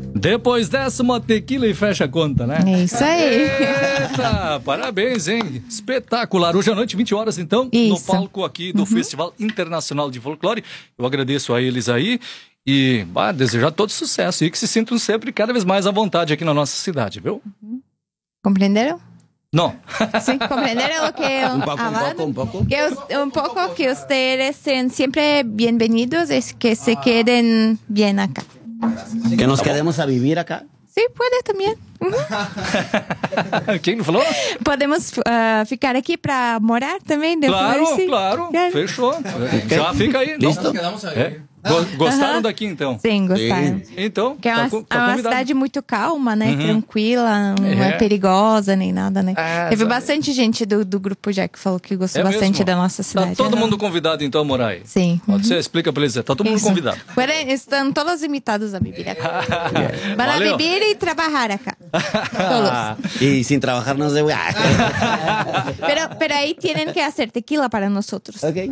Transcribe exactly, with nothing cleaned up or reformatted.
Depois dessa, uma tequila e fecha a conta, né? É isso aí. Eita, parabéns, hein? Espetacular. Hoje à noite, vinte horas, então, Isso. no palco aqui do Uhum. Festival Internacional de Folclore. Eu agradeço a eles aí e bah, desejar todo sucesso e que se sintam sempre cada vez mais à vontade aqui na nossa cidade, viu? Compreenderam? Não. Sí, comprendieron lo que Un poco, un hablan? poco, un poco. Que us- un poco que ustedes sean siempre bienvenidos, es que se queden bien acá. Que nos quedemos a vivir acá. Sí, puede también. Quem não falou? Podemos ah, ficar aqui para morar também depois. Claro, sim. claro. Claro. Fechou. Já fica aí. Listo? É. Go- Gostaram Aham. daqui, então? Sim, gostaram. Então, Que é uma, tá, co- é tá uma convidado. cidade muito calma, né? Tranquila, não é. É. perigosa nem nada, né? É, Teve exato. bastante gente do, do grupo já que falou que gostou É bastante mesmo? da nossa cidade. Tá todo Aham. mundo convidado, então, a morar aí? Sim. Pode ser? Explica pra eles. Tá todo mundo Isso. convidado. Pueden- estão todos invitados a vivir acá. Van a Valeu. vivir y trabajar acá. Todos. Y sin trabajar nos de... Pero, pero ahí tienen que hacer tequila para nosotros. Ok.